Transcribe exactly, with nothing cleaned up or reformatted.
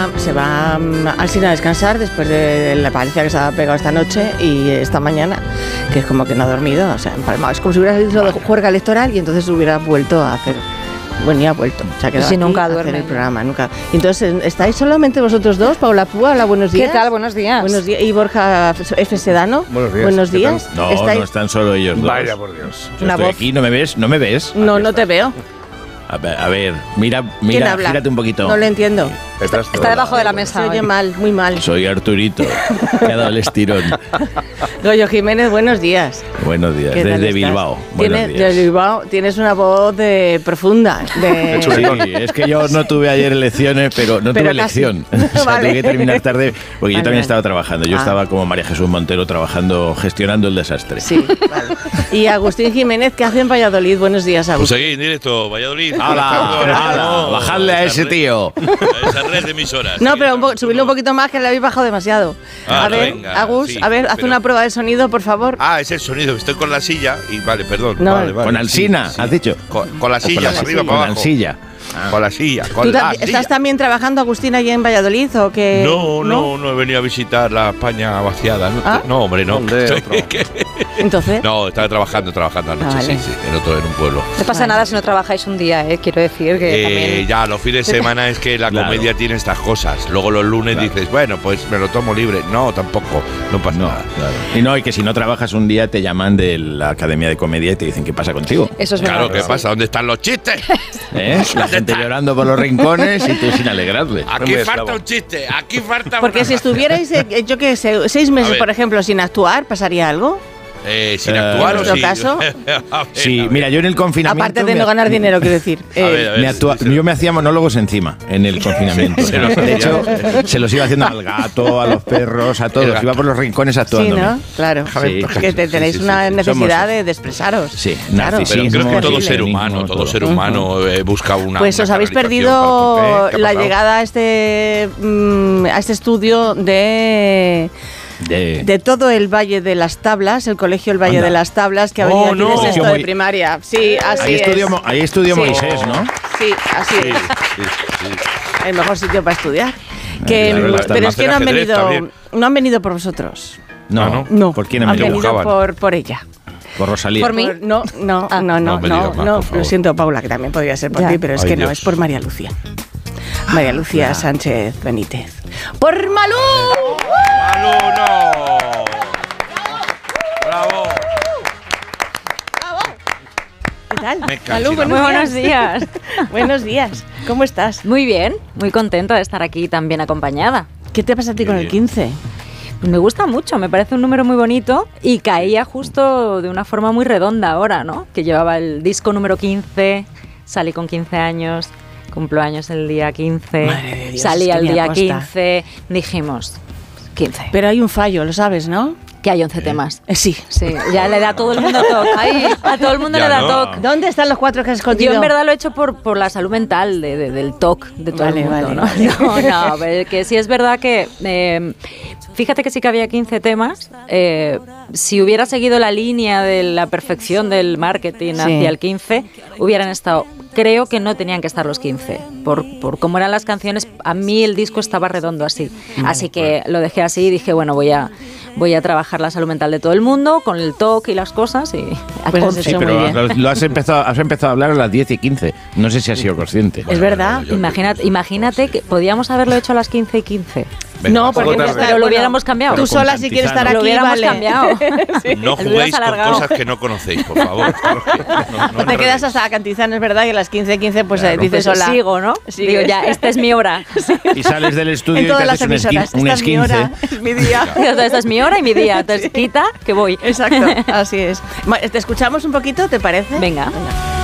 va, se va um, al cine a descansar después de la paliza que se ha pegado esta noche y esta mañana, que es como que no ha dormido, o sea, empalmado. Es como si hubiera salido de juerga electoral y entonces hubiera vuelto a hacer... Bueno, ya ha vuelto. Se ha quedado si nunca aquí duerme. a hacer el programa, nunca. Entonces, ¿estáis solamente vosotros dos? Paula Púa, hola, buenos días. ¿Qué tal? Buenos días. Buenos días. Y Borja F. Sedano. Buenos días. Buenos días. No, ¿Estáis? no están solo ellos dos. Vaya por Dios. Yo Una estoy voz. aquí, ¿no me ves? ¿No me ves? No, Aquí no está. te veo. A ver, a ver, mira, ¿Quién mira, habla? gírate un poquito. No lo entiendo. Detrás Está debajo de la mesa. Se oye hoy. mal, muy mal. Soy Arturito, que ha dado el estirón. Goyo Jiménez, buenos días. Buenos días, ¿Qué tal desde estás? Bilbao. Buenos Tienes, días. desde Bilbao tienes una voz de, profunda. De, Sí, es que yo no tuve ayer elecciones, pero no Pero tuve casi. elección. O sea, Vale. tuve que terminar tarde, porque yo Vale, también vale. estaba trabajando. Yo Ah. estaba como María Jesús Montero trabajando, gestionando el desastre. Sí, vale. Y Agustín Jiménez, ¿qué hace en Valladolid? Buenos días, Pues Agustín. aquí en directo, Valladolid. ¡Hala! ¡Hala! ¡Bajadle a ese tío! A esa red de emisoras. No, Sí, pero un po- tú subidlo un no. poquito más, que le habéis bajado demasiado. Ah, a ver, venga, Agus, sí, a ver, haz pero- una prueba de sonido, por favor. Ah, es el sonido. Estoy con la silla y vale, perdón. No, vale, vale. Con Alsina, Sí, sí. has dicho. Con, con la Con silla, la para arriba, con para abajo. Alsilla. Con la silla, con ¿Tú la ta- silla. estás también trabajando, Agustín, allí en Valladolid o qué? No, no, no he venido a visitar la España vaciada. No, ¿Ah? no hombre, no. ¿Dónde? Estoy- Otro. que- Entonces, no, estaba trabajando, trabajando anoche, Ah, vale. sí, sí, en otro, en un pueblo. No pasa Vale. nada si no trabajáis un día, ¿eh? Quiero decir que Eh, también... ya, los fines de semana es que la Claro. comedia tiene estas cosas. Luego los lunes Claro. dices, bueno, pues me lo tomo libre. No, tampoco, no pasa No, nada. claro. Y no, y que si no trabajas un día te llaman de la Academia de Comedia y te dicen qué pasa contigo. Eso es Claro, verdad. ¿qué sí. pasa? ¿Dónde están los chistes? ¿Eh? La gente llorando por los rincones y tú sin alegrarle. Aquí muy falta esclavo. un chiste, aquí falta porque una si estuvierais, eh, yo qué sé, seis A meses, ver. por ejemplo, sin actuar, ¿pasaría algo? Eh, sin Eh, actuar ¿en o nuestro sí. caso? A ver, Sí, a ver. mira, yo en el confinamiento. Aparte de me- no ganar dinero, quiero decir. A ver, a ver. me actua- sí, sí. yo me hacía monólogos encima en el confinamiento. se los de hacía. hecho, se los iba haciendo al gato, a los perros, a El todos. gato. Iba por los rincones Sí, actuando. ¿no? Claro. Sí. Que te- tenéis Sí, sí, una sí, sí. necesidad Somos- de, de expresaros. Sí, claro. narcisismo. Pero creo que Es todo terrible. ser humano, todo todo. ser humano eh, busca una. Pues una os habéis canalización perdido para- ¿Eh? ¿Qué ha la pasado? llegada a este, mm, a este estudio de, De- de todo el Valle de las Tablas, el colegio El Valle Anda. de las Tablas, que ha Oh, venido aquí no. de sexto Colegio de Moi- primaria. Sí, así ahí es. estudió, Mo- ahí estudió Sí. Moisés, ¿no? Sí, así Sí, es. sí, sí. El mejor sitio para estudiar. Que, claro, mm, las pero es que no han Hacer ajedrez venido, también. no han venido por vosotros. No, Ah, ¿no? No, ¿Por quién han han venido? venido buscaban? por, por ella. Por Rosalía. Por mí. Por- no, no, Ah. no, no, No, no, me digas más, no, por favor. lo siento, Paula, que también podría ser por Ya. ti, pero es Ay, que no, Dios. es por María Lucía. María Lucía Ah. Sánchez Benítez. ¡Por Malú! ¡Malú, no! ¡Bravo! ¿Qué tal? Me cacho Malú, en la Muy buenos días. Buenos días. ¿Cómo estás? Muy bien, muy contenta de estar aquí tan bien acompañada. ¿Qué te pasa a ti Qué con el bien. quince? Pues me gusta mucho, me parece un número muy bonito y caía justo de una forma muy redonda ahora, ¿no? Que llevaba el disco número quince, salí con quince años, cumplo años el día quince, Madre de Dios, salí es que al ni día aposta. quince, dijimos quince, Pero hay un fallo, lo sabes, ¿no? que hay once temas. Eh, sí. Sí, ya le da a todo el mundo toque. Ay, a todo el mundo Ya le da no. toque. ¿Dónde están los cuatro que has escondido? Yo en verdad lo he hecho por, por la salud mental de, de- del T O C de todo Vale, el mundo, vale, ¿no? vale. No, no, pero que sí es verdad que eh, fíjate que sí que había quince temas. Eh, si hubiera seguido la línea de la perfección del marketing Sí. hacia el quince, hubieran estado. Creo que no tenían que estar los quince. Por, por cómo eran las canciones, a mí el disco estaba redondo así. Así que lo dejé así y dije, bueno, voy a, voy a trabajar la salud mental de todo el mundo con el T O C y las cosas. Y a Pues has once. Sí, hecho muy pero bien. lo, lo has, empezado, has empezado a hablar a las diez y quince. No sé si has sido consciente. Es verdad. yo- Imagínate, imagínate que podíamos haberlo hecho a las quince y quince. Venga, No, un poco porque tarde. está- Pero lo bueno, hubiéramos cambiado. Tú Pero con sola, si quieres estar Santizano. aquí, Lo hubiéramos vale. cambiado. Sí. No El juguéis hubieras con alargado. cosas que no conocéis, por favor. Claro que no, no No te quedas hasta Cantizano, es verdad, y a las quince quince pues Claro. eh, dices Pues hola. sigo, ¿no? Sigues. Digo, ya, esta es mi hora. Y sales del estudio En y te todas las haces un, esquin, emisoras. un Esta es mi esquince. hora, es mi día. Esta es mi hora y mi día. Entonces, quita, que voy. Exacto, así es. Ma- ¿Te escuchamos un poquito, te parece? Venga. Venga.